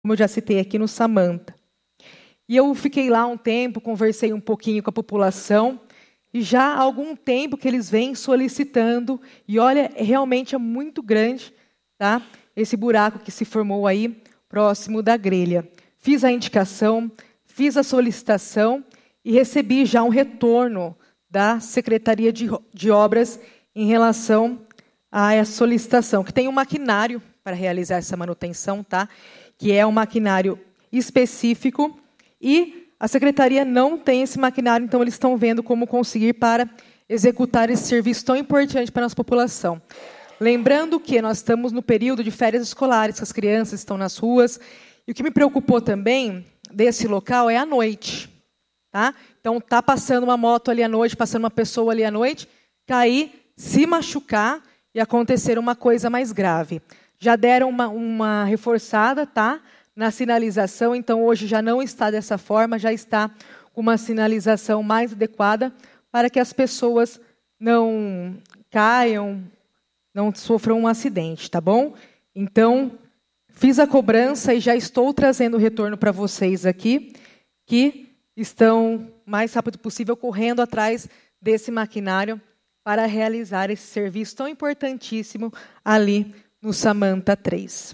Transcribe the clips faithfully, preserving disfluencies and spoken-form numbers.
como eu já citei aqui no Samanta. E eu fiquei lá um tempo, conversei um pouquinho com a população, e já há algum tempo que eles vêm solicitando, e olha, realmente é muito grande, tá? Esse buraco que se formou aí, próximo da grelha. Fiz a indicação, fiz a solicitação, e recebi já um retorno da Secretaria de, de Obras em relação a essa solicitação, que tem um maquinário para realizar essa manutenção, tá? Que é um maquinário específico, e a Secretaria não tem esse maquinário, então eles estão vendo como conseguir para executar esse serviço tão importante para a nossa população. Lembrando que nós estamos no período de férias escolares, que as crianças estão nas ruas, e o que me preocupou também desse local é a noite. Tá? Então, está passando uma moto ali à noite, passando uma pessoa ali à noite, cair, se machucar e acontecer uma coisa mais grave. Já deram uma, uma reforçada, tá? Na sinalização, então hoje já não está dessa forma, já está com uma sinalização mais adequada para que as pessoas não caiam, não sofram um acidente, tá bom? Então, fiz a cobrança e já estou trazendo o retorno para vocês aqui, que estão o mais rápido possível correndo atrás desse maquinário para realizar esse serviço tão importantíssimo ali no Samanta três.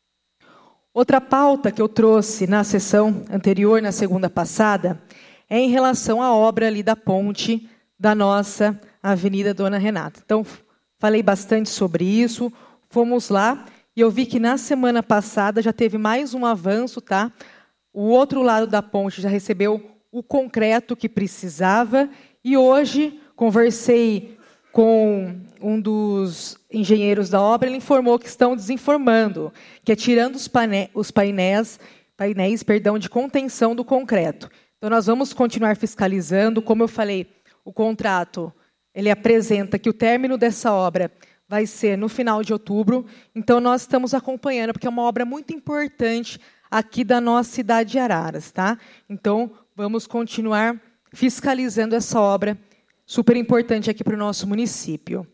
Outra pauta que eu trouxe na sessão anterior, na segunda passada, é em relação à obra ali da ponte da nossa Avenida Dona Renata. Então, falei bastante sobre isso, fomos lá, e eu vi que na semana passada já teve mais um avanço, tá? O outro lado da ponte já recebeu o concreto que precisava, e hoje conversei com um dos engenheiros da obra, ele informou que estão desinformando, que é tirando os, pane os painéis, painéis perdão, de contenção do concreto. Então, nós vamos continuar fiscalizando. Como eu falei, o contrato ele apresenta que o término dessa obra vai ser no final de outubro, então nós estamos acompanhando, porque é uma obra muito importante aqui da nossa cidade de Araras, tá? Então, vamos continuar fiscalizando essa obra super importante aqui para o nosso município.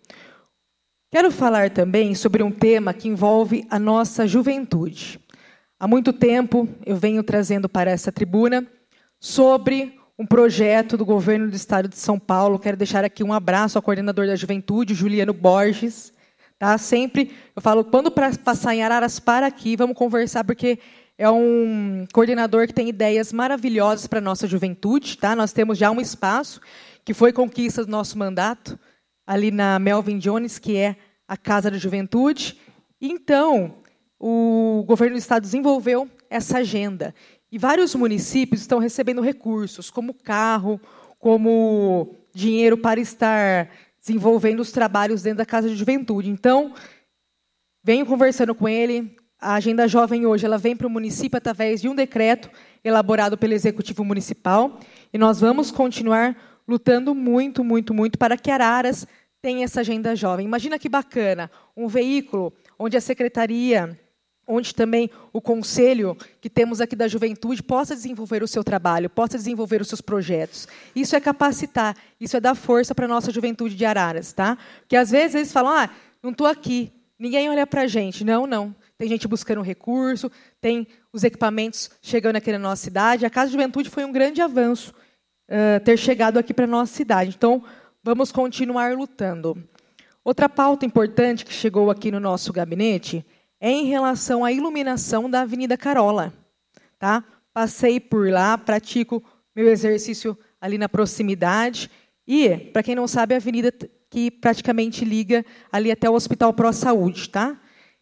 Quero falar também sobre um tema que envolve a nossa juventude. Há muito tempo eu venho trazendo para essa tribuna sobre um projeto do governo do Estado de São Paulo. Quero deixar aqui um abraço ao coordenador da juventude, Juliano Borges. Tá? Sempre eu falo, quando pra passar em Araras, para aqui, vamos conversar, porque é um coordenador que tem ideias maravilhosas para a nossa juventude. Tá? Nós temos já um espaço que foi conquista do nosso mandato, ali na Melvin Jones, que é a Casa da Juventude. Então, o governo do Estado desenvolveu essa agenda. E vários municípios estão recebendo recursos, como carro, como dinheiro para estar desenvolvendo os trabalhos dentro da Casa de Juventude. Então, venho conversando com ele. A Agenda Jovem hoje ela vem para o município através de um decreto elaborado pelo Executivo Municipal. E nós vamos continuar lutando muito, muito, muito para que Araras tenha essa Agenda Jovem. Imagina que bacana, um veículo onde a Secretaria, onde também o conselho que temos aqui da juventude possa desenvolver o seu trabalho, possa desenvolver os seus projetos. Isso é capacitar, isso é dar força para a nossa juventude de Araras. Tá? Porque às vezes eles falam, ah, não estou aqui, ninguém olha para a gente. Não, não. Tem gente buscando recurso, tem os equipamentos chegando aqui na nossa cidade. A Casa de Juventude foi um grande avanço uh, ter chegado aqui para a nossa cidade. Então, vamos continuar lutando. Outra pauta importante que chegou aqui no nosso gabinete é em relação à iluminação da Avenida Carola. Tá? Passei por lá, pratico meu exercício ali na proximidade. E, para quem não sabe, é a avenida que praticamente liga ali até o Hospital Pro Saúde. Tá?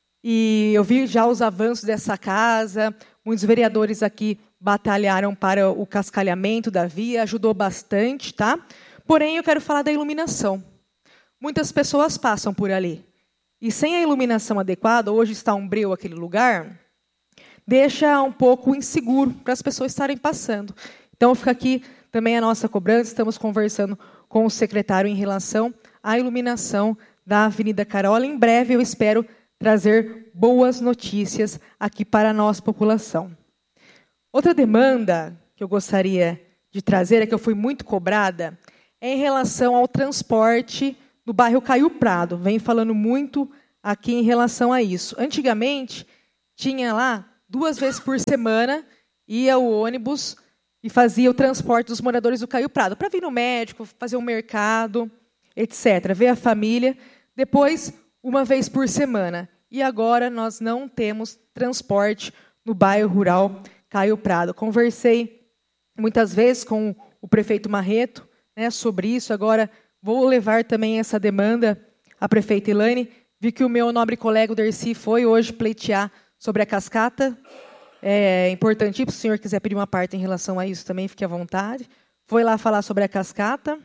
E eu vi já os avanços dessa casa, muitos vereadores aqui batalharam para o cascalhamento da via, ajudou bastante. Tá? Porém, eu quero falar da iluminação. Muitas pessoas passam por ali. E sem a iluminação adequada, hoje está um breu aquele lugar, deixa um pouco inseguro para as pessoas estarem passando. Então, fica aqui também a nossa cobrança, estamos conversando com o secretário em relação à iluminação da Avenida Carola. Em breve, eu espero trazer boas notícias aqui para a nossa população. Outra demanda que eu gostaria de trazer, é que eu fui muito cobrada, é em relação ao transporte no bairro Caio Prado. Venho falando muito aqui em relação a isso. Antigamente, tinha lá duas vezes por semana, ia o ônibus e fazia o transporte dos moradores do Caio Prado, para vir no médico, fazer um mercado, etcétera, ver a família. Depois, uma vez por semana. E agora nós não temos transporte no bairro rural Caio Prado. Conversei muitas vezes com o prefeito Marreto, né, sobre isso. Agora vou levar também essa demanda à prefeita Elaine. Vi que o meu nobre colega o Dercy foi hoje pleitear sobre a cascata. É importante, se o senhor quiser pedir uma parte em relação a isso também, fique à vontade. Foi lá falar sobre a cascata.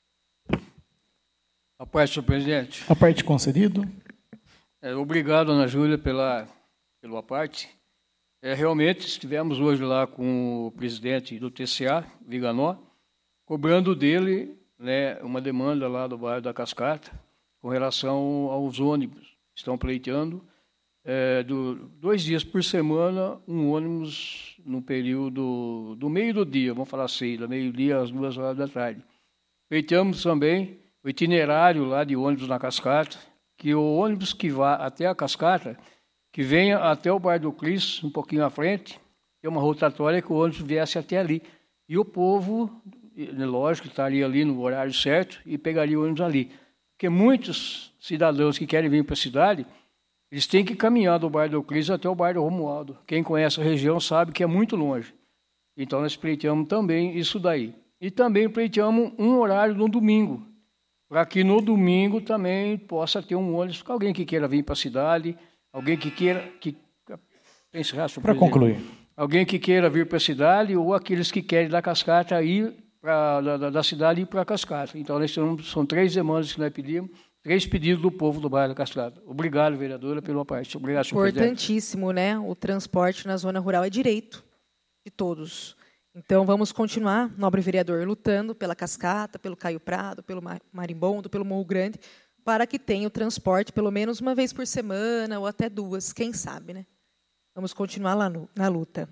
A parte, senhor presidente. A parte concedido. É, obrigado, Ana Júlia, pela, pela parte. É, realmente, estivemos hoje lá com o presidente do T C A, Viganó, cobrando dele, né, uma demanda lá do bairro da Cascata, com relação aos ônibus. Estão pleiteando é, do, dois dias por semana, um ônibus no período do meio do dia, vamos falar assim, do meio-dia às duas horas da tarde. Pleiteamos também o itinerário lá de ônibus na Cascata, que o ônibus que vá até a Cascata, que venha até o bairro do Cris, um pouquinho à frente, tem uma rotatória que o ônibus viesse até ali. E o povo, lógico, estaria ali no horário certo e pegaria o ônibus ali. Porque muitos cidadãos que querem vir para a cidade, eles têm que caminhar do bairro do Cris até o bairro do Romualdo. Quem conhece a região sabe que é muito longe. Então, nós pleiteamos também isso daí. E também pleiteamos um horário no domingo, para que no domingo também possa ter um ônibus para alguém que queira vir para a cidade, alguém que queira... Que, para concluir. Alguém que queira vir para a cidade ou aqueles que querem da Cascata ir pra, da, da cidade ir para a Cascata. Então, nós temos, são três demandas que nós pedimos, três pedidos do povo do bairro da Cascata. Obrigado, vereadora, pela parte. Obrigado, senhor presidente. Importantíssimo, né? O transporte na zona rural é direito de todos. Então, vamos continuar, nobre vereador, lutando pela Cascata, pelo Caio Prado, pelo Marimbondo, pelo Morro Grande, para que tenha o transporte pelo menos uma vez por semana ou até duas, quem sabe, né? Vamos continuar lá no, na luta.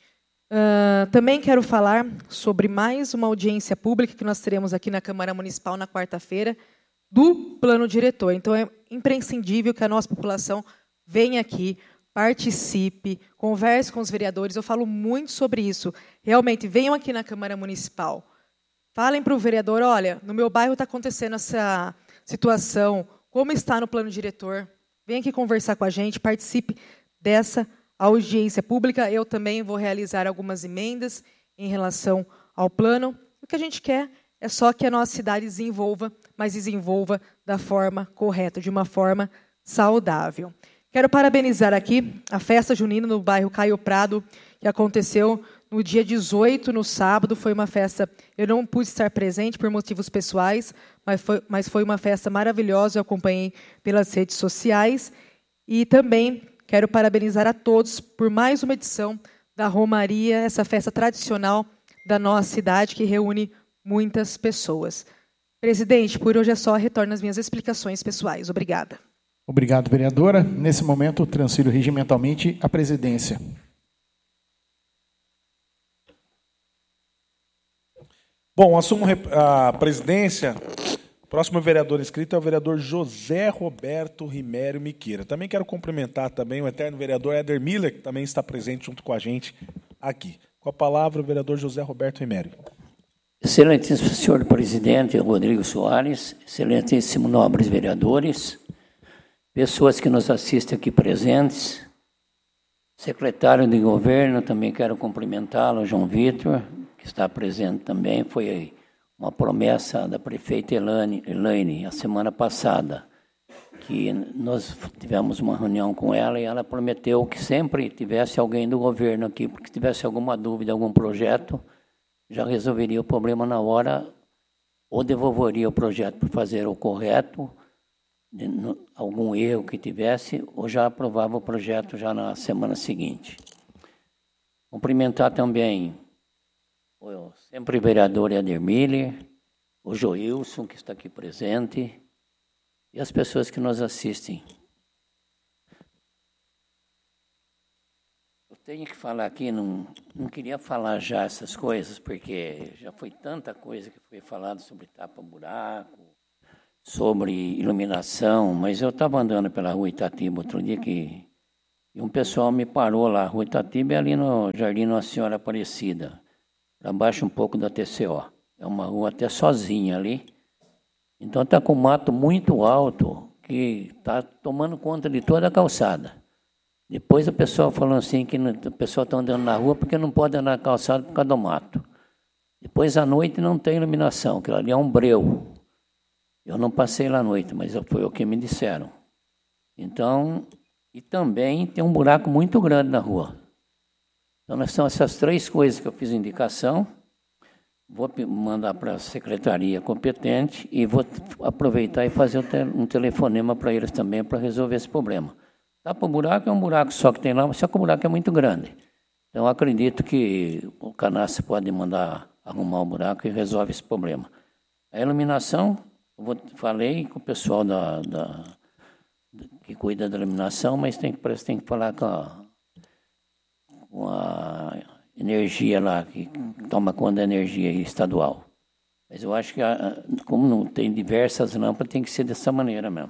Uh, também quero falar sobre mais uma audiência pública que nós teremos aqui na Câmara Municipal na quarta-feira, do plano diretor. Então, é imprescindível que a nossa população venha aqui, participe, converse com os vereadores. Eu falo muito sobre isso. Realmente, venham aqui na Câmara Municipal. Falem para o vereador, olha, no meu bairro está acontecendo essa situação, como está no plano diretor? Venha aqui conversar com a gente, participe dessa audiência pública. Eu também vou realizar algumas emendas em relação ao plano. O que a gente quer é só que a nossa cidade desenvolva, mas desenvolva da forma correta, de uma forma saudável. Quero parabenizar aqui a festa junina no bairro Caio Prado, que aconteceu no dia dezoito, no sábado. Foi uma festa, eu não pude estar presente por motivos pessoais, mas foi, mas foi uma festa maravilhosa, eu acompanhei pelas redes sociais. E também quero parabenizar a todos por mais uma edição da Romaria, essa festa tradicional da nossa cidade, que reúne muitas pessoas. Presidente, por hoje é só, retorno às minhas explicações pessoais. Obrigada. Obrigado, vereadora. Nesse momento, transfiro regimentalmente a presidência. Bom, assumo a presidência. O próximo vereador inscrito é o vereador José Roberto Rimério Miqueira. Também quero cumprimentar também o eterno vereador Éder Miller, que também está presente junto com a gente aqui. Com a palavra, o vereador José Roberto Rimério. Excelentíssimo senhor presidente Rodrigo Soares, excelentíssimo nobres vereadores, pessoas que nos assistem aqui presentes, secretário de governo, também quero cumprimentá-lo, João Vitor, que está presente também. Foi uma promessa da prefeita Elaine, Elaine a semana passada, que nós tivemos uma reunião com ela e ela prometeu que sempre tivesse alguém do governo aqui, porque se tivesse alguma dúvida, algum projeto, já resolveria o problema na hora, ou devolveria o projeto para fazer o correto, algum erro que tivesse, ou já aprovava o projeto já na semana seguinte. Cumprimentar também o sempre vereador Éder Miller, o Joilson, que está aqui presente, e as pessoas que nos assistem. Eu tenho que falar aqui, não, não queria falar já essas coisas, porque já foi tanta coisa que foi falada sobre tapa-buraco, sobre iluminação, mas eu estava andando pela rua Itatiba outro dia que E um pessoal me parou lá, Rua Itatiba é ali no Jardim Nossa Senhora Aparecida, para baixo um pouco da T C O. É uma rua até sozinha ali. Então está com mato muito alto, que está tomando conta de toda a calçada. Depois o pessoal falou assim, que o pessoal está andando na rua porque não pode andar na calçada por causa do mato. Depois à noite não tem iluminação, aquilo ali é um breu. Eu não passei lá à noite, mas foi o que me disseram. Então, e também tem um buraco muito grande na rua. Então, são essas três coisas que eu fiz indicação. Vou mandar para a secretaria competente e vou aproveitar e fazer um telefonema para eles também para resolver esse problema. Tá, para o buraco é um buraco só que tem lá, só que o buraco é muito grande. Então, acredito que o Canastra pode mandar arrumar o buraco e resolve esse problema. A iluminação, eu vou, falei com o pessoal da, da, que cuida da iluminação, mas tem, parece que tem que falar com a, com a energia lá, que toma conta da energia estadual. Mas eu acho que, como não tem diversas lâmpadas, tem que ser dessa maneira mesmo.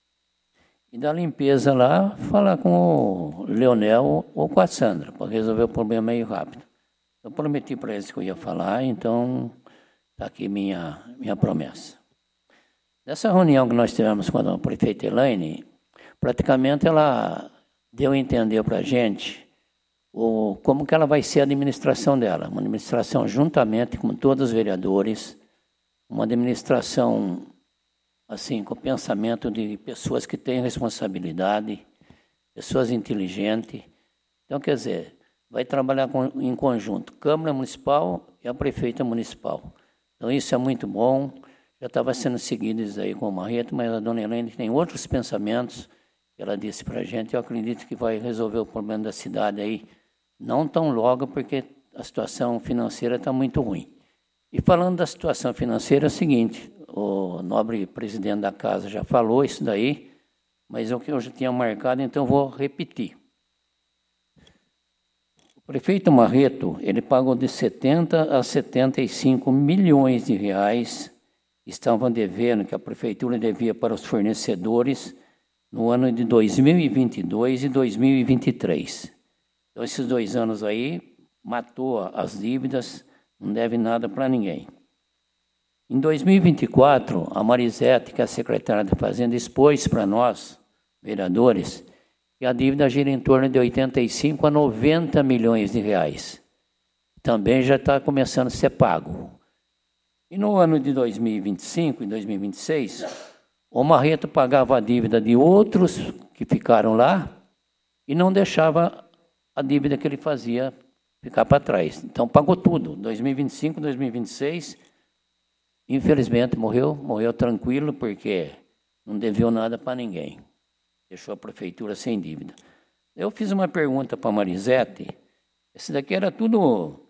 E da limpeza lá, falar com o Leonel ou com a Sandra, para resolver o problema meio rápido. Eu prometi para eles que eu ia falar, então está aqui minha, minha promessa. Nessa reunião que nós tivemos com a prefeita Elaine, praticamente ela deu a entender para a gente o, como que ela vai ser a administração dela. Uma administração juntamente com todos os vereadores, uma administração assim, com o pensamento de pessoas que têm responsabilidade, pessoas inteligentes. Então, quer dizer, vai trabalhar com, em conjunto, Câmara Municipal e a Prefeita Municipal. Então, isso é muito bom. Já estava sendo seguido isso aí com o Marreto, mas a dona Helene tem outros pensamentos que ela disse para a gente. Eu acredito que vai resolver o problema da cidade aí, não tão logo, porque a situação financeira está muito ruim. E falando da situação financeira, é o seguinte, o nobre presidente da casa já falou isso daí, mas é o que eu já tinha marcado, então vou repetir. O prefeito Marreto, ele pagou de setenta a setenta e cinco milhões de reais que estavam devendo, que a prefeitura devia para os fornecedores no ano de dois mil e vinte e dois e dois mil e vinte e três. Então, esses dois anos aí, matou as dívidas, não deve nada para ninguém. Em dois mil e vinte e quatro, a Marisete, que é a secretária da Fazenda, expôs para nós, vereadores, que a dívida gira em torno de oitenta e cinco a noventa milhões de reais. Também já está começando a ser pago. E no ano de dois mil e vinte e cinco e dois mil e vinte e seis, o Marreto pagava a dívida de outros que ficaram lá e não deixava a dívida que ele fazia ficar para trás. Então, pagou tudo. dois mil e vinte e cinco, dois mil e vinte e seis, infelizmente, morreu, morreu tranquilo, porque não deveu nada para ninguém. Deixou a prefeitura sem dívida. Eu fiz uma pergunta para a Marisete. Esse daqui era tudo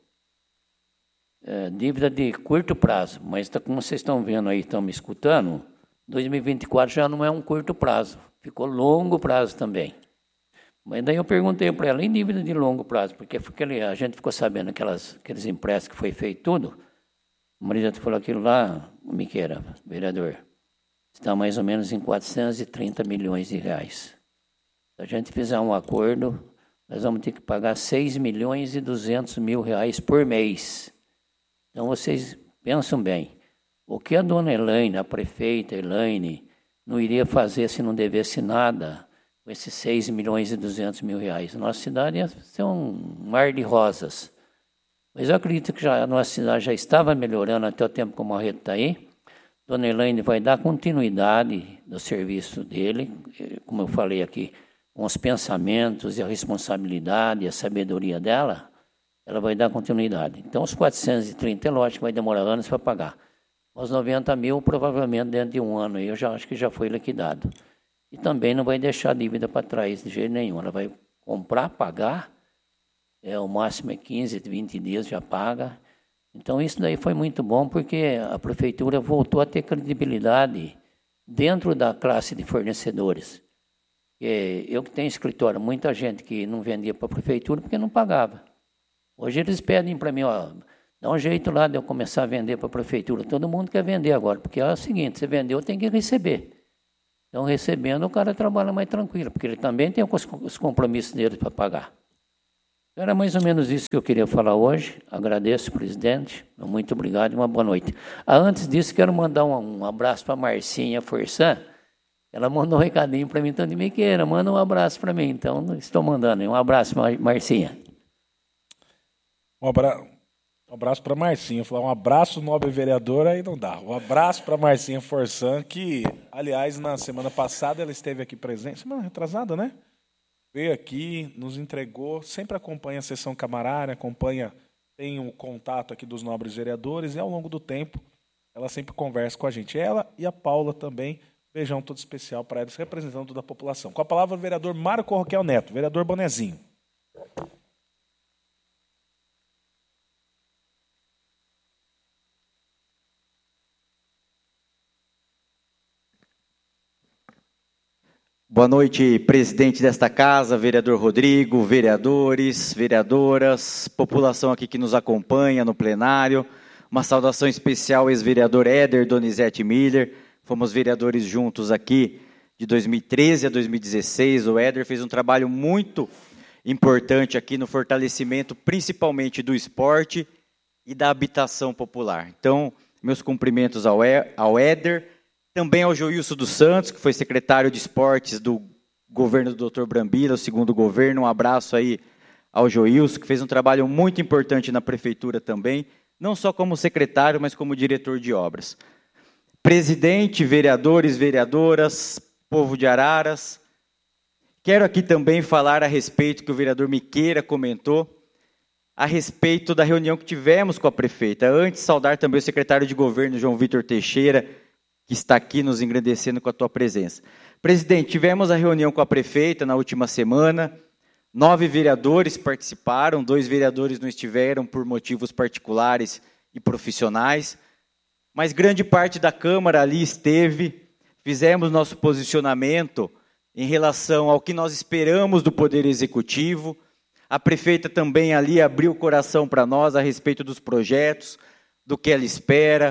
é, dívida de curto prazo, mas tá, como vocês estão vendo aí, estão me escutando, dois mil e vinte e quatro já não é um curto prazo, ficou longo prazo também. Mas daí eu perguntei para ela, em dívida de longo prazo, porque a gente ficou sabendo aquelas, aqueles empréstimos que foi feito tudo. O Marisete falou aquilo lá, Miqueira, vereador, está mais ou menos em quatrocentos e trinta milhões de reais. Se a gente fizer um acordo, nós vamos ter que pagar seis milhões e duzentos mil reais por mês. Então, vocês pensam bem, o que a dona Elaine, a prefeita Elaine, não iria fazer se não devesse nada com esses seis milhões e duzentos mil reais? Nossa cidade ia ser um mar de rosas. Mas eu acredito que já, a nossa cidade já estava melhorando até o tempo que o Marreto está aí. Dona Elaine vai dar continuidade do serviço dele, como eu falei aqui, com os pensamentos e a responsabilidade e a sabedoria dela, ela vai dar continuidade. Então, os quatrocentos e trinta é lógico, vai demorar anos para pagar. Os noventa mil, provavelmente, dentro de um ano, eu já acho que já foi liquidado. E também não vai deixar dívida para trás de jeito nenhum. Ela vai comprar, pagar, é, o máximo é quinze, vinte dias, já paga. Então, isso daí foi muito bom, porque a prefeitura voltou a ter credibilidade dentro da classe de fornecedores. Eu que tenho escritório, muita gente que não vendia para a prefeitura porque não pagava. Hoje eles pedem para mim, ó, dá um jeito lá de eu começar a vender para a prefeitura. Todo mundo quer vender agora, porque é o seguinte, você vendeu, tem que receber. Então, recebendo, o cara trabalha mais tranquilo, porque ele também tem os compromissos dele para pagar. Era mais ou menos isso que eu queria falar hoje. Agradeço, presidente. Muito obrigado e uma boa noite. Ah, antes disso, quero mandar um, um abraço para a Marcinha Forçan. Ela mandou um recadinho para mim, então, de Miqueira, manda um abraço para mim. Então, estou mandando. Um abraço, Marcinha. Um abraço, um abraço para a Marcinha. Falar um abraço, nobre vereadora, aí não dá. Um abraço para a Marcinha Forçan, que, aliás, na semana passada ela esteve aqui presente. Semana retrasada, né? Veio aqui, nos entregou, sempre acompanha a sessão camarária, acompanha, tem o contato aqui dos nobres vereadores, e ao longo do tempo ela sempre conversa com a gente. Ela e a Paula também, beijão todo especial para eles, representando toda a população. Com a palavra o vereador Marco Roquel Neto, vereador Bonezinho. Boa noite, presidente desta casa, vereador Rodrigo, vereadores, vereadoras, população aqui que nos acompanha no plenário. Uma saudação especial ao ex-vereador Éder Donizete Miller. Fomos vereadores juntos aqui de dois mil e treze a dois mil e dezesseis. O Éder fez um trabalho muito importante aqui no fortalecimento, principalmente do esporte e da habitação popular. Então, meus cumprimentos ao Éder. Também ao Joilson dos Santos, que foi secretário de esportes do governo do doutor Brambila, o segundo governo. Um abraço aí ao Joilson, que fez um trabalho muito importante na prefeitura também, não só como secretário, mas como diretor de obras. Presidente, vereadores, vereadoras, povo de Araras, quero aqui também falar a respeito que o vereador Miqueira comentou, a respeito da reunião que tivemos com a prefeita. Antes, saudar também o secretário de governo, João Vitor Teixeira, que está aqui nos engrandecendo com a tua presença. Presidente, tivemos a reunião com a prefeita na última semana, nove vereadores participaram, dois vereadores não estiveram por motivos particulares e profissionais, mas grande parte da Câmara ali esteve, fizemos nosso posicionamento em relação ao que nós esperamos do Poder Executivo, a prefeita também ali abriu o coração para nós a respeito dos projetos, do que ela espera,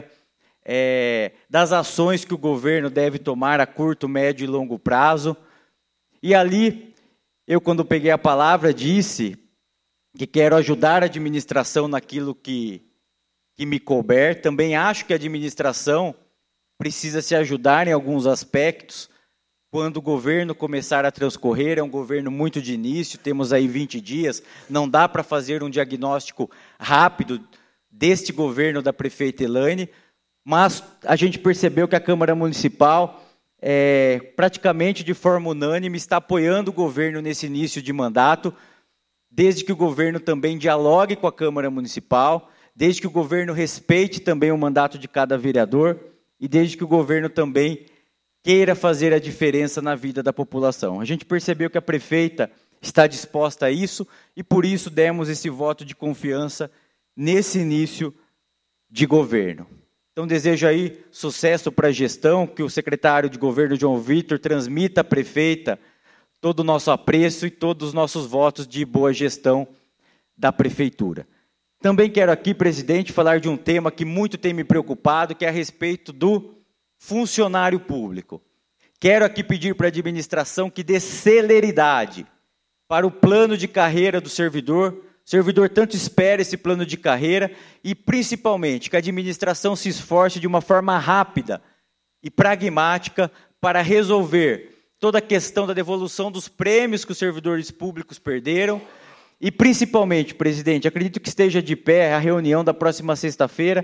É, das ações que o governo deve tomar a curto, médio e longo prazo. E ali, eu quando peguei a palavra, disse que quero ajudar a administração naquilo que, que me couber. Também acho que a administração precisa se ajudar em alguns aspectos. Quando o governo começar a transcorrer, é um governo muito de início, temos aí vinte dias, não dá para fazer um diagnóstico rápido deste governo da prefeita Elaine, mas a gente percebeu que a Câmara Municipal, é, praticamente de forma unânime, está apoiando o governo nesse início de mandato, desde que o governo também dialogue com a Câmara Municipal, desde que o governo respeite também o mandato de cada vereador e desde que o governo também queira fazer a diferença na vida da população. A gente percebeu que a prefeita está disposta a isso e por isso demos esse voto de confiança nesse início de governo. Então, desejo aí sucesso para a gestão, que o secretário de governo, João Vitor, transmita à prefeita todo o nosso apreço e todos os nossos votos de boa gestão da prefeitura. Também quero aqui, presidente, falar de um tema que muito tem me preocupado, que é a respeito do funcionário público. Quero aqui pedir para a administração que dê celeridade para o plano de carreira do servidor. O servidor tanto espera esse plano de carreira e, principalmente, que a administração se esforce de uma forma rápida e pragmática para resolver toda a questão da devolução dos prêmios que os servidores públicos perderam e, principalmente, presidente, acredito que esteja de pé a reunião da próxima sexta-feira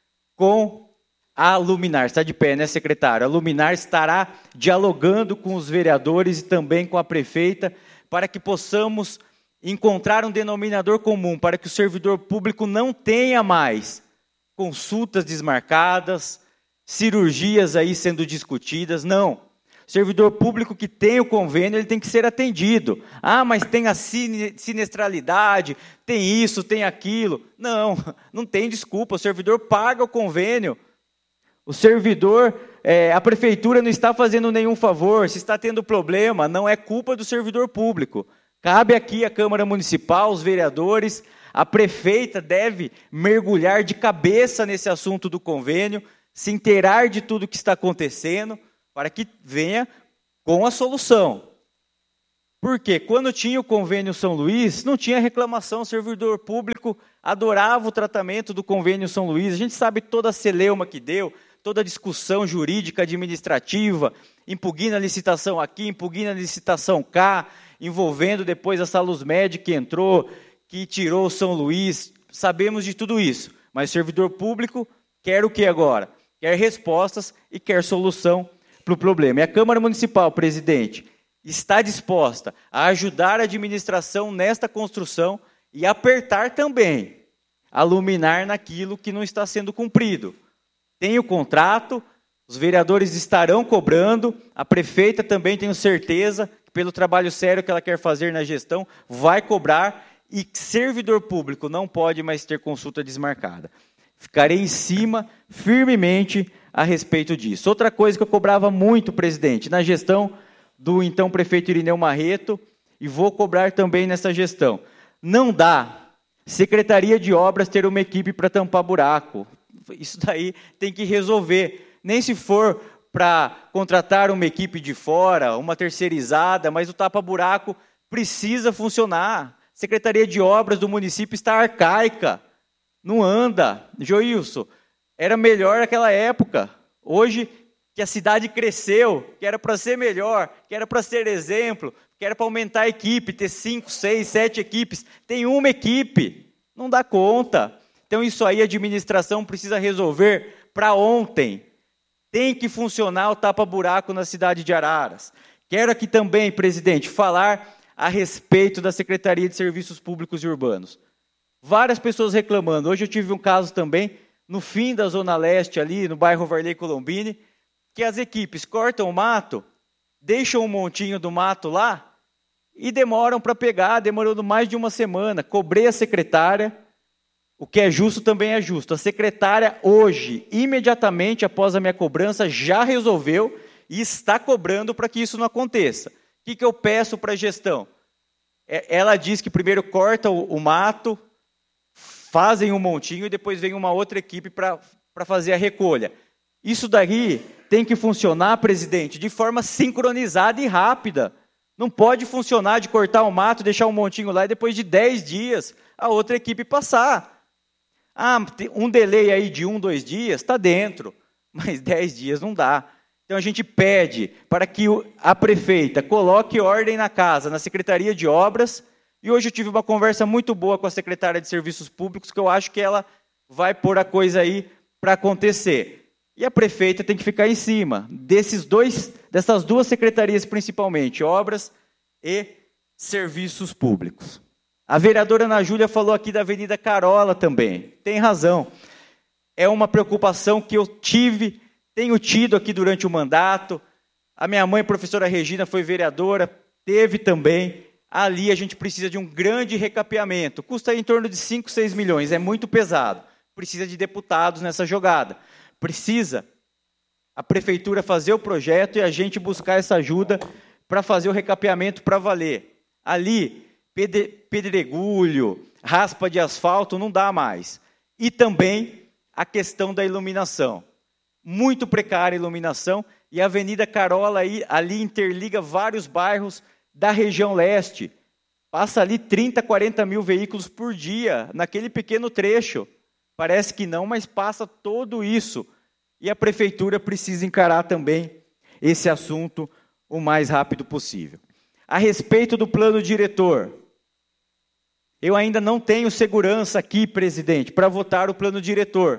com a Luminar. Está de pé, né, secretário? A Luminar estará dialogando com os vereadores e também com a prefeita para que possamos encontrar um denominador comum para que o servidor público não tenha mais consultas desmarcadas, cirurgias aí sendo discutidas, não. O servidor público que tem o convênio, ele tem que ser atendido. Ah, mas tem a sinistralidade, tem isso, tem aquilo. Não, não tem desculpa, o servidor paga o convênio. O servidor, é, a prefeitura não está fazendo nenhum favor, se está tendo problema, não é culpa do servidor público. Cabe aqui a Câmara Municipal, os vereadores, a prefeita deve mergulhar de cabeça nesse assunto do convênio, se inteirar de tudo o que está acontecendo, para que venha com a solução. Porque quando tinha o convênio São Luís, não tinha reclamação, o servidor público adorava o tratamento do convênio São Luís. A gente sabe toda a celeuma que deu, toda a discussão jurídica administrativa, impugna a licitação aqui, impugna a licitação cá, envolvendo depois a Salusmed que entrou, que tirou o São Luís. Sabemos de tudo isso, mas o servidor público quer o que agora? Quer respostas e quer solução para o problema. E a Câmara Municipal, presidente, está disposta a ajudar a administração nesta construção e apertar também, a luminar naquilo que não está sendo cumprido. Tem o contrato, os vereadores estarão cobrando, a prefeita também tenho certeza, que pelo trabalho sério que ela quer fazer na gestão, vai cobrar, e servidor público não pode mais ter consulta desmarcada. Ficarei em cima, firmemente, a respeito disso. Outra coisa que eu cobrava muito, presidente, na gestão do então prefeito Irineu Marreto, e vou cobrar também nessa gestão. Não dá Secretaria de Obras ter uma equipe para tampar buraco. Isso daí tem que resolver. Nem se for para contratar uma equipe de fora, uma terceirizada, mas o tapa-buraco precisa funcionar. Secretaria de Obras do município está arcaica, não anda. Joilson, era melhor naquela época. Hoje, que a cidade cresceu, que era para ser melhor, que era para ser exemplo, que era para aumentar a equipe, ter cinco, seis, sete equipes. Tem uma equipe, não dá conta. Então isso aí a administração precisa resolver para ontem. Tem que funcionar o tapa-buraco na cidade de Araras. Quero aqui também, presidente, falar a respeito da Secretaria de Serviços Públicos e Urbanos. Várias pessoas reclamando. Hoje eu tive um caso também, no fim da Zona Leste, ali no bairro Varley Colombini, que as equipes cortam o mato, deixam um montinho do mato lá e demoram para pegar, demorando mais de uma semana. Cobrei a secretária, o que é justo também é justo. A secretária hoje, imediatamente após a minha cobrança, já resolveu e está cobrando para que isso não aconteça. O que, que eu peço para a gestão? Ela diz que primeiro corta o, o mato, fazem um montinho e depois vem uma outra equipe para fazer a recolha. Isso daí tem que funcionar, presidente, de forma sincronizada e rápida. Não pode funcionar de cortar o mato, deixar um montinho lá e depois de dez dias a outra equipe passar. Ah, um delay aí de um, dois dias, está dentro, mas dez dias não dá. Então a gente pede para que a prefeita coloque ordem na casa, na Secretaria de Obras, e hoje eu tive uma conversa muito boa com a secretária de Serviços Públicos, que eu acho que ela vai pôr a coisa aí para acontecer. E a prefeita tem que ficar em cima desses dois, dessas duas secretarias principalmente, Obras e Serviços Públicos. A vereadora Ana Júlia falou aqui da Avenida Carola também. Tem razão. É uma preocupação que eu tive, tenho tido aqui durante o mandato. A minha mãe, professora Regina, foi vereadora, teve também. Ali a gente precisa de um grande recapeamento. Custa em torno de cinco, seis milhões, é muito pesado. Precisa de deputados nessa jogada. Precisa a prefeitura fazer o projeto e a gente buscar essa ajuda para fazer o recapeamento para valer. Ali, pedregulho, raspa de asfalto, não dá mais. E também a questão da iluminação. Muito precária a iluminação, e a Avenida Carola aí, ali interliga vários bairros da região leste. Passa ali trinta, quarenta mil veículos por dia, naquele pequeno trecho. Parece que não, mas passa todo isso. E a prefeitura precisa encarar também esse assunto o mais rápido possível. A respeito do plano diretor, eu ainda não tenho segurança aqui, presidente, para votar o plano diretor.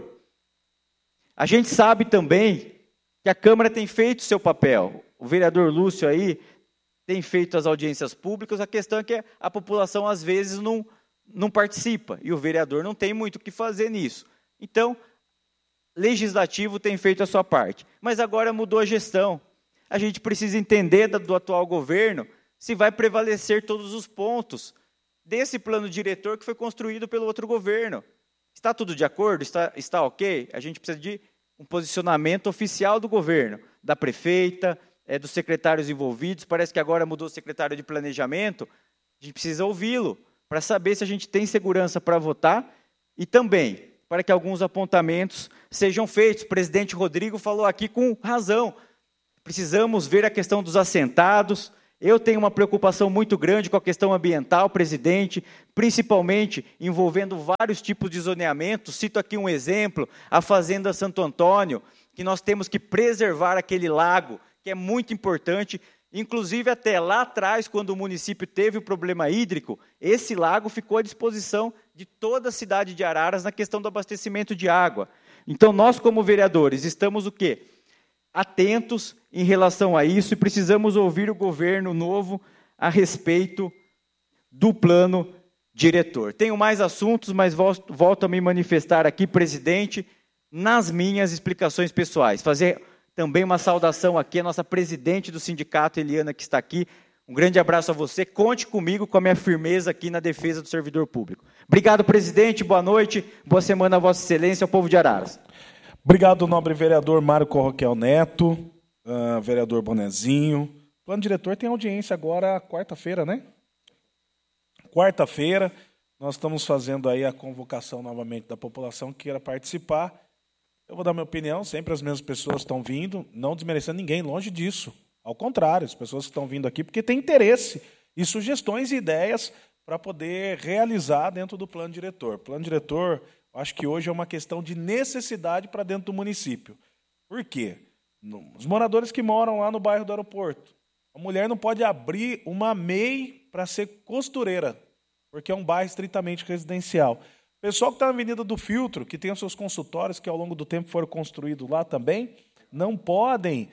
A gente sabe também que a Câmara tem feito seu papel. O vereador Lúcio aí tem feito as audiências públicas, a questão é que a população às vezes não, não participa, e o vereador não tem muito o que fazer nisso. Então, legislativo tem feito a sua parte, mas agora mudou a gestão. A gente precisa entender do atual governo se vai prevalecer todos os pontos desse plano diretor que foi construído pelo outro governo. Está tudo de acordo? Está, está ok? A gente precisa de um posicionamento oficial do governo, da prefeita, é, dos secretários envolvidos. Parece que agora mudou o secretário de planejamento. A gente precisa ouvi-lo para saber se a gente tem segurança para votar e também para que alguns apontamentos sejam feitos. O presidente Rodrigo falou aqui com razão. precisamos ver a questão dos assentados. Eu tenho uma preocupação muito grande com a questão ambiental, presidente, principalmente envolvendo vários tipos de zoneamento. Cito aqui um exemplo, a Fazenda Santo Antônio, que nós temos que preservar aquele lago, que é muito importante. Inclusive, até lá atrás, quando o município teve o problema hídrico, esse lago ficou à disposição de toda a cidade de Araras na questão do abastecimento de água. Então, nós, como vereadores, estamos o quê? Atentos em relação a isso e precisamos ouvir o governo novo a respeito do plano diretor. Tenho mais assuntos, mas volto a me manifestar aqui, presidente, nas minhas explicações pessoais. Fazer também uma saudação aqui à nossa presidente do sindicato, Eliana, que está aqui. Um grande abraço a você. Conte comigo com a minha firmeza aqui na defesa do servidor público. Obrigado, presidente. Boa noite. Boa semana a Vossa Excelência, ao povo de Araras. Obrigado, nobre vereador Mário Corroquel Neto, uh, vereador Bonezinho. O plano diretor tem audiência agora quarta-feira, né? Quarta-feira, nós estamos fazendo aí a convocação novamente da população que queira participar. Eu vou dar minha opinião, sempre as mesmas pessoas estão vindo, não desmerecendo ninguém, longe disso. Ao contrário, as pessoas que estão vindo aqui porque têm interesse e sugestões e ideias para poder realizar dentro do plano diretor. Plano diretor, acho que hoje é uma questão de necessidade para dentro do município. Por quê? Os moradores que moram lá no bairro do aeroporto. A mulher não pode abrir uma M E I para ser costureira, porque é um bairro estritamente residencial. O pessoal que está na Avenida do Filtro, que tem os seus consultórios, que ao longo do tempo foram construídos lá também, não podem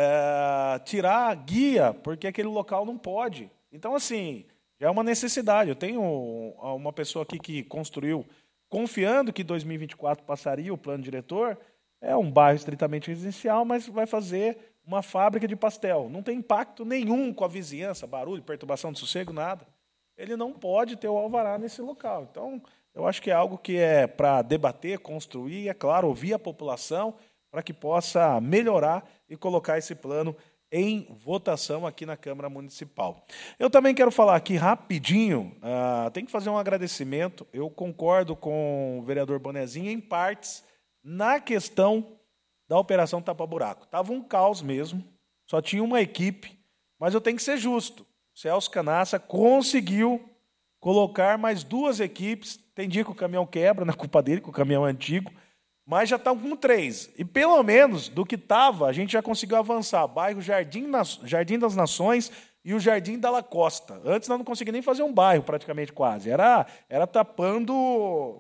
é, tirar a guia, porque aquele local não pode. Então, assim, já é uma necessidade. Eu tenho uma pessoa aqui que construiu, confiando que em dois mil e vinte e quatro passaria o plano diretor, é um bairro estritamente residencial, mas vai fazer uma fábrica de pastel. Não tem impacto nenhum com a vizinhança, barulho, perturbação de sossego, nada. Ele não pode ter o alvará nesse local. Então, eu acho que é algo que é para debater, construir, e, é claro, ouvir a população para que possa melhorar e colocar esse plano em votação aqui na Câmara Municipal. Eu também quero falar aqui rapidinho, uh, tem que fazer um agradecimento, eu concordo com o vereador Bonezinho em partes, na questão da Operação Tapa Buraco. Estava um caos mesmo, só tinha uma equipe, mas eu tenho que ser justo. O Celso Canassa conseguiu colocar mais duas equipes, tem dia que o caminhão quebra, na culpa dele, que o caminhão é antigo, mas já estão com três. E pelo menos do que estava, a gente já conseguiu avançar. Bairro Jardim, Jardim das Nações e o Jardim da La Costa. Antes nós não conseguíamos nem fazer um bairro, praticamente quase. Era, era tapando,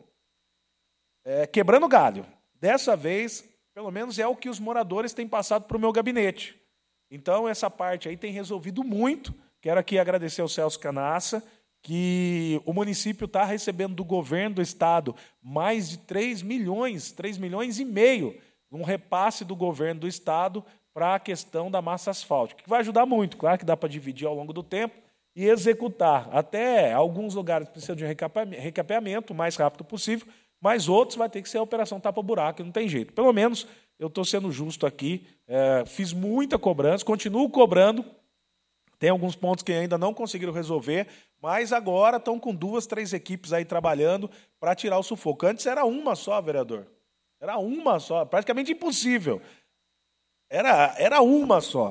é, quebrando galho. Dessa vez, pelo menos é o que os moradores têm passado para o meu gabinete. Então, essa parte aí tem resolvido muito. Quero aqui agradecer ao Celso Canassa, que o município está recebendo do governo do estado mais de três milhões, três milhões e meio, um repasse do governo do estado para a questão da massa asfáltica, que vai ajudar muito, claro que dá para dividir ao longo do tempo e executar. Até alguns lugares precisam de recapeamento o mais rápido possível, mas outros vai ter que ser a operação tapa-buraco, não tem jeito. Pelo menos eu estou sendo justo aqui, é, fiz muita cobrança, continuo cobrando. Tem alguns pontos que ainda não conseguiram resolver, mas agora estão com duas, três equipes aí trabalhando para tirar o sufoco. Antes era uma só, vereador. Era uma só, praticamente impossível. Era, era uma só.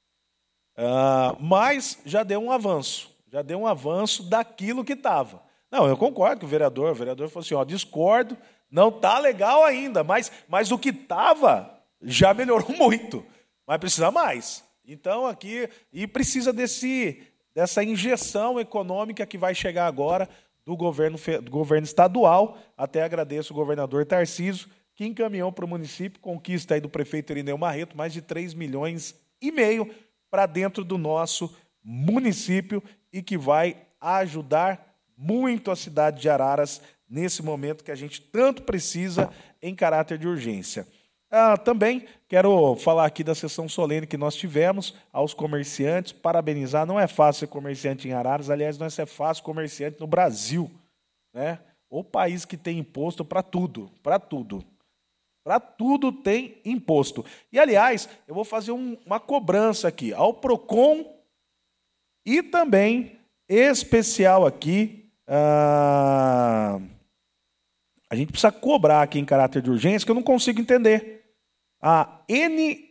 Uh, mas já deu um avanço. Já deu um avanço daquilo que estava. Não, eu concordo com o vereador. O vereador falou assim, ó, discordo, não está legal ainda, mas, mas o que estava já melhorou muito. Mas precisa mais. Então, aqui, e precisa desse, dessa injeção econômica que vai chegar agora do governo, do governo estadual. Até agradeço o governador Tarcísio, que encaminhou para o município, conquista aí do prefeito Irineu Marreto, mais de três milhões e meio para dentro do nosso município e que vai ajudar muito a cidade de Araras nesse momento que a gente tanto precisa em caráter de urgência. Ah, também quero falar aqui da sessão solene que nós tivemos aos comerciantes, parabenizar. Não é fácil ser comerciante em Araras, aliás, não é fácil comerciante no Brasil, né? O país que tem imposto para tudo, para tudo. Para tudo tem imposto. E, aliás, eu vou fazer um, uma cobrança aqui ao PROCON e também especial aqui. Ah, a gente precisa cobrar aqui em caráter de urgência, que eu não consigo entender. A N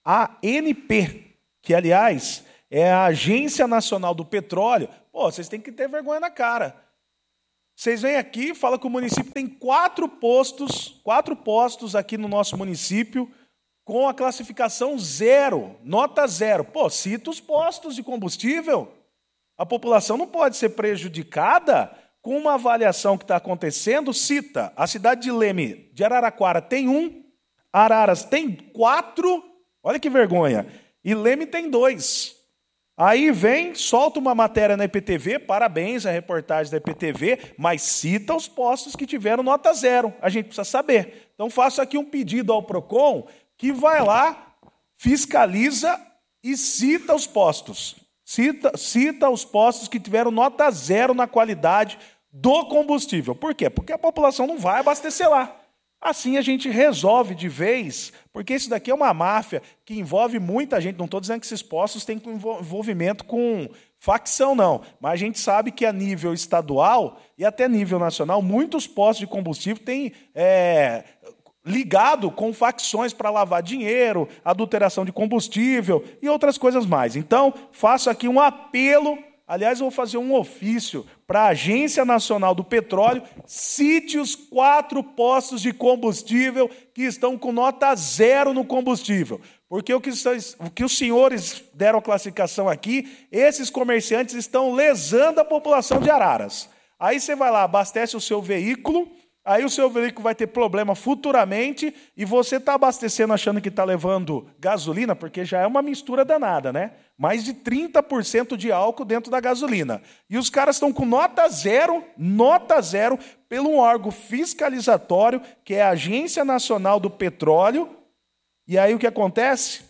A N P, que, aliás, é a Agência Nacional do Petróleo. Pô, vocês têm que ter vergonha na cara. Vocês vêm aqui e falam que o município tem quatro postos, quatro postos aqui no nosso município com a classificação zero, nota zero. Pô, cita os postos de combustível. A população não pode ser prejudicada com uma avaliação que está acontecendo. Cita, a cidade de Leme, de Araraquara, tem um, Araras tem quatro, olha que vergonha, e Leme tem dois. Aí vem, solta uma matéria na E P T V, parabéns à reportagem da E P T V, mas cita os postos que tiveram nota zero. A gente precisa saber. Então faço aqui um pedido ao PROCON, que vai lá, fiscaliza e cita os postos. Cita, cita os postos que tiveram nota zero na qualidade do combustível. Por quê? Porque a população não vai abastecer lá. Assim a gente resolve de vez, porque isso daqui é uma máfia que envolve muita gente. Não estou dizendo que esses postos têm envolvimento com facção, não. Mas a gente sabe que a nível estadual e até nível nacional, muitos postos de combustível têm é, ligado com facções para lavar dinheiro, adulteração de combustível e outras coisas mais. Então, faço aqui um apelo. Aliás, eu vou fazer um ofício para a Agência Nacional do Petróleo, cite os quatro postos de combustível que estão com nota zero no combustível. Porque o que, o que os senhores deram a classificação aqui, esses comerciantes estão lesando a população de Araras. Aí você vai lá, abastece o seu veículo, aí o seu veículo vai ter problema futuramente e você está abastecendo achando que está levando gasolina, porque já é uma mistura danada, né? Mais de trinta por cento de álcool dentro da gasolina. E os caras estão com nota zero, nota zero, pelo um órgão fiscalizatório, que é a Agência Nacional do Petróleo. E aí o que acontece?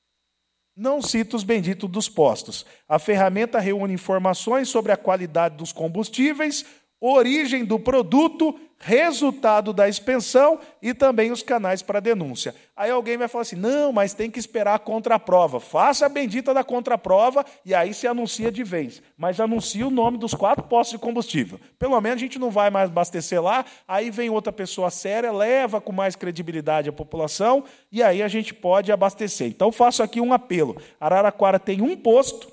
Não cita os benditos dos postos. A ferramenta reúne informações sobre a qualidade dos combustíveis, origem do produto, resultado da expensão e também os canais para denúncia. Aí alguém vai falar assim, não, mas tem que esperar a contraprova. Faça a bendita da contraprova e aí se anuncia de vez. Mas anuncia o nome dos quatro postos de combustível. Pelo menos a gente não vai mais abastecer lá, aí vem outra pessoa séria, leva com mais credibilidade a população e aí a gente pode abastecer. Então faço aqui um apelo. Araraquara tem um posto,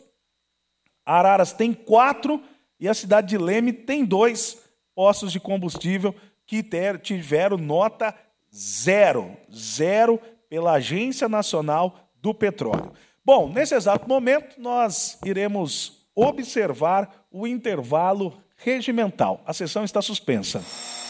Araras tem quatro e a cidade de Leme tem dois postos de combustível que ter, tiveram nota zero, zero pela Agência Nacional do Petróleo. Bom, nesse exato momento, nós iremos observar o intervalo regimental. A sessão está suspensa.